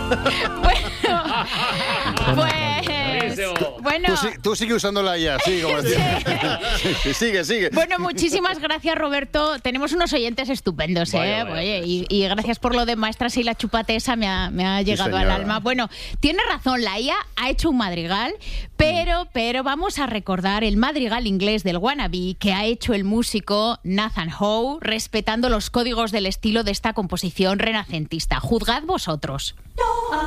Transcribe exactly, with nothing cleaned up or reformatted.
Bueno, pues... Bueno, Tú, sí- tú sigue usándola ya, sí, como decía. Sí, sigue, sigue. Bueno, muchísimas gracias, Roberto. Tenemos unos oyentes estupendos, ¿eh? Vaya, vaya, Oye, y, y gracias por lo de maestras y la chupatesa, me ha, me ha llegado al señora. alma. Bueno, tiene razón, la I A ha hecho un madrigal, pero, pero vamos a recordar el madrigal inglés del Wannabe que ha hecho el músico Nathan Howe, respetando los códigos del estilo de esta composición renacentista. Juzgad vosotros.